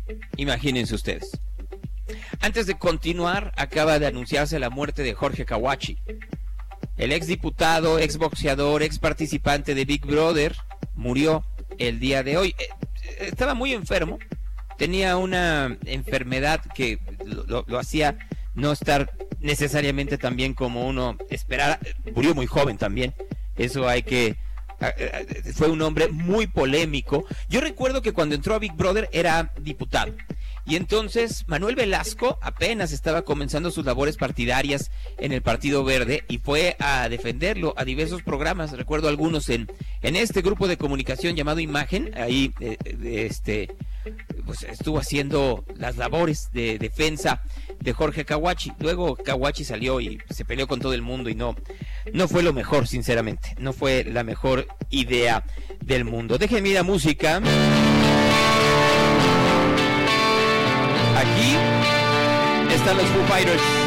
Imagínense ustedes. Antes de continuar, acaba de anunciarse la muerte de Jorge Kawachi. El exdiputado, exboxeador, exparticipante de Big Brother, murió el día de hoy. Estaba muy enfermo, tenía una enfermedad que lo hacía no estar necesariamente tan bien como uno esperara. Murió muy joven también, eso hay que... Fue un hombre muy polémico. Yo recuerdo que cuando entró a Big Brother era diputado. Y entonces Manuel Velasco apenas estaba comenzando sus labores partidarias en el Partido Verde y fue a defenderlo a diversos programas. Recuerdo algunos en este grupo de comunicación llamado Imagen. Ahí pues estuvo haciendo las labores de defensa de Jorge Kawachi. Luego Kawachi salió y se peleó con todo el mundo y no fue lo mejor, sinceramente. No fue la mejor idea del mundo. Déjenme ir a música. Aquí están los Foo Fighters.